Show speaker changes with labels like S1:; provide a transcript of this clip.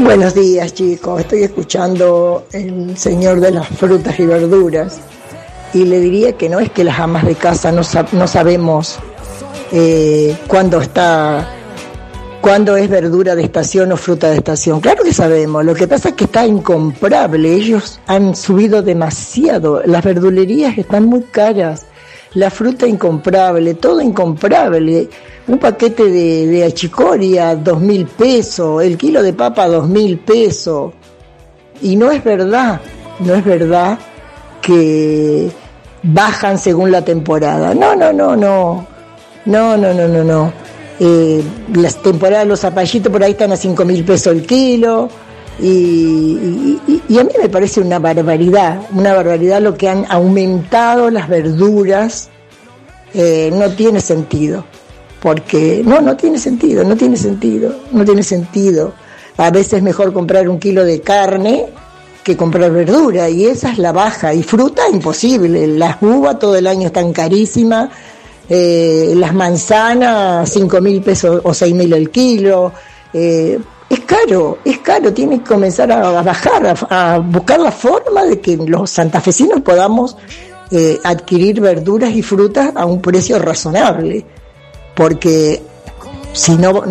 S1: Buenos días, chicos. Estoy escuchando El Señor de las Frutas y Verduras y le diría que no es que las amas de casa no sabemos cuándo es verdura de estación o fruta de estación. Claro que sabemos. Lo que pasa es que está incomparable. Ellos han subido demasiado. Las verdulerías están muy caras. La fruta incomparable, todo incomparable. Un paquete de achicoria, 2.000 pesos, el kilo de papa, 2.000 pesos. Y no es verdad que bajan según la temporada. No. Las temporadas, los zapallitos por ahí están a 5.000 pesos el kilo. Y a mí me parece una barbaridad lo que han aumentado las verduras. No tiene sentido, porque no tiene sentido. A veces es mejor comprar un kilo de carne que comprar verdura, y esa es la baja. Y fruta, imposible. Las uvas todo el año están carísimas, las manzanas 5.000 pesos o 6.000 el kilo. Es caro, tiene que comenzar a bajar, a buscar la forma de que los santafesinos podamos adquirir verduras y frutas a un precio razonable, porque si no